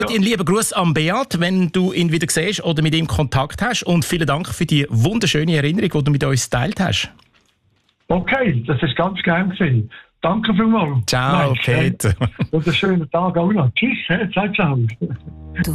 Einen lieben Gruß an Beat, wenn du ihn wieder siehst oder mit ihm Kontakt hast. Und vielen Dank für die wunderschöne Erinnerung, die du mit uns geteilt hast. Okay, das ist ganz geil gewesen. Danke vielmals. Ciao, Peter. Und einen schönen Tag auch noch. Tschüss, ciao, ciao.